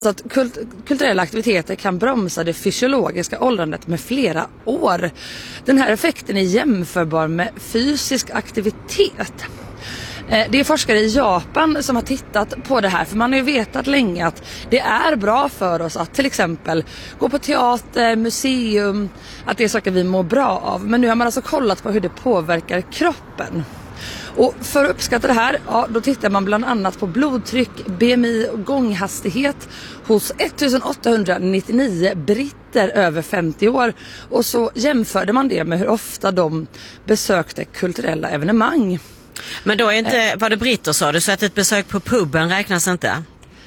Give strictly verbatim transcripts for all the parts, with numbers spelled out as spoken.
Så att kult- kulturella aktiviteter kan bromsa det fysiologiska åldrandet med flera år. Den här effekten är jämförbar med fysisk aktivitet. Det är forskare i Japan som har tittat på det här, för man har ju vetat länge att det är bra för oss att till exempel gå på teater, museum, att det är saker vi mår bra av. Men nu har man alltså kollat på hur det påverkar kroppen. Och för att uppskatta det här, ja, då tittar man bland annat på blodtryck, B M I och gånghastighet hos ettusenåttahundranittionio britter över femtio år. Och så jämförde man det med hur ofta de besökte kulturella evenemang. Men då är inte, var det britter sa du, så att ett besök på puben räknas inte?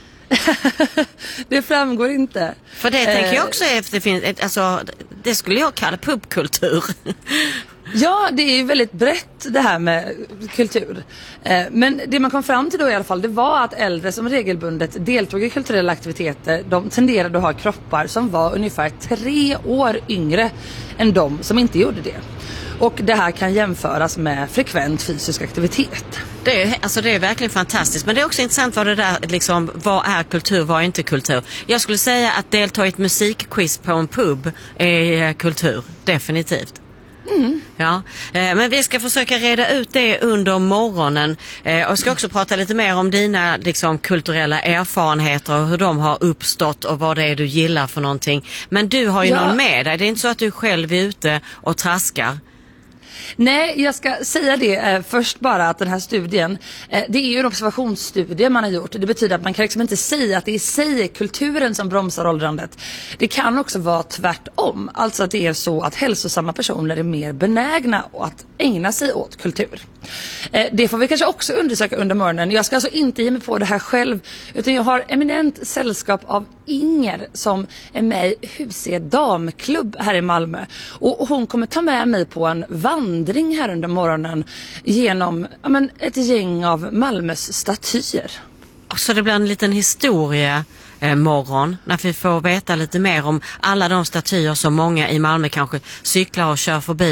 Det framgår inte. För det tänker jag också är, det finns, alltså, det skulle jag kalla pubkultur. Ja, det är ju väldigt brett det här med kultur. Men det man kom fram till då i alla fall, det var att äldre som regelbundet deltog i kulturella aktiviteter, de tenderade att ha kroppar som var ungefär tre år yngre än de som inte gjorde det. Och det här kan jämföras med frekvent fysisk aktivitet. Det är, alltså det är verkligen fantastiskt. Men det är också intressant vad det där, liksom, vad är kultur, vad är inte kultur? Jag skulle säga att delta i ett musikquiz på en pub är kultur, definitivt. Mm. Ja, eh, men vi ska försöka reda ut det under morgonen eh, och ska också prata lite mer om dina liksom, kulturella erfarenheter och hur de har uppstått och vad det är du gillar för någonting. Men du har ju ja. någon med dig, det är inte så att du själv är ute och traskar. Nej, jag ska säga det eh, först bara att den här studien, eh, det är ju en observationsstudie man har gjort. Det betyder att man kan liksom inte säga att det i sig är kulturen som bromsar åldrandet. Det kan också vara tvärtom. Alltså att det är så att hälsosamma personer är mer benägna att ägna sig åt kultur. Eh, det får vi kanske också undersöka under morgonen. Jag ska alltså inte ge mig på det här själv, utan jag har eminent sällskap av Inger som är med i Husie damklubb här i Malmö. Och hon kommer ta med mig på en vandring här under morgonen genom ja, men ett gäng av Malmös statyer. Så det blir en liten historia eh, morgon när vi får veta lite mer om alla de statyer som många i Malmö kanske cyklar och kör förbi.